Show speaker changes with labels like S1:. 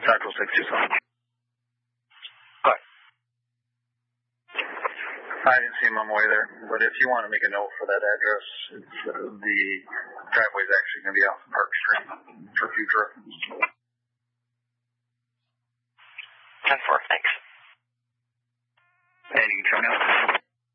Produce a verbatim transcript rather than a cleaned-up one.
S1: Central six two seven.
S2: Go ahead.
S1: I didn't see him on my way there, but if you want to make a note for that address, it's, uh, the driveway is actually going to be off Park Street for future reference.
S2: ten four, thanks.